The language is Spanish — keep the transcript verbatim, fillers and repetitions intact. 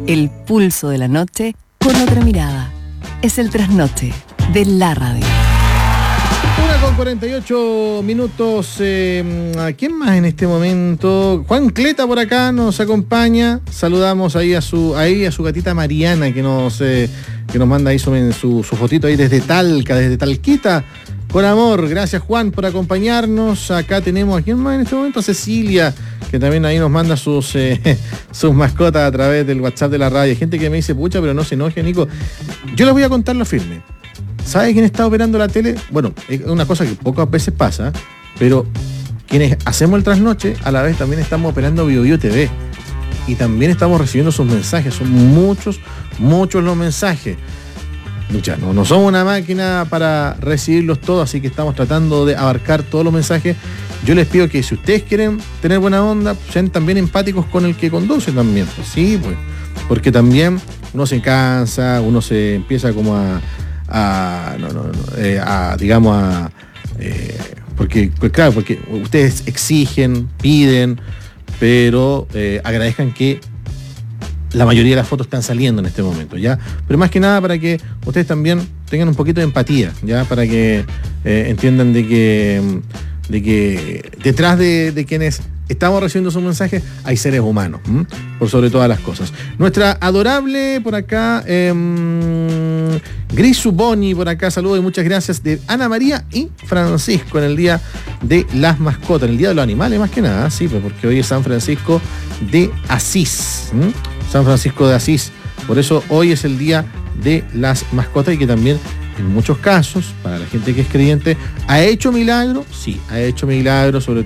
El pulso de la noche con otra mirada. Es el trasnoche de la radio. Una con cuarenta y ocho minutos. Eh, ¿A quién más en este momento? Juan Cleta por acá nos acompaña. Saludamos ahí a su, ahí a su gatita Mariana que nos, eh, que nos manda ahí su, su, su fotito ahí desde Talca, desde Talquita. Con amor, gracias Juan por acompañarnos. Acá tenemos a quién más en este momento, a Cecilia, que también ahí nos manda sus, eh, sus mascotas a través del WhatsApp de la radio. Hay gente que me dice, pucha, pero no se enoje, Nico. Yo les voy a contar lo firme. ¿Sabe quién está operando la tele? Bueno, es una cosa que pocas veces pasa, pero quienes hacemos el trasnoche, a la vez también estamos operando Bio Bio T V. Y también estamos recibiendo sus mensajes. Son muchos, muchos los mensajes. Ya, no, no somos una máquina para recibirlos todos, así que estamos tratando de abarcar todos los mensajes. Yo les pido que si ustedes quieren tener buena onda, sean también empáticos con el que conduce también. Pues sí, pues, porque también uno se cansa, uno se empieza como a, a, no, no, no, eh, a digamos, a, eh, porque, pues claro, porque ustedes exigen, piden, pero eh, agradezcan que la mayoría de las fotos están saliendo en este momento, ¿ya? Pero más que nada para que ustedes también tengan un poquito de empatía, ¿ya? Para que eh, entiendan de que, de que detrás de, de quienes estamos recibiendo sus mensajes hay seres humanos, ¿m? Por sobre todas las cosas. Nuestra adorable por acá, eh, Gris Suboni por acá, saludos y muchas gracias de Ana María y Francisco en el Día de las Mascotas, en el Día de los Animales más que nada, sí, pues porque hoy es San Francisco de Asís, ¿m? San Francisco de Asís. Por eso hoy es el Día de las Mascotas y que también en muchos casos, para la gente que es creyente, ¿ha hecho milagro? Sí, ha hecho milagro, sobre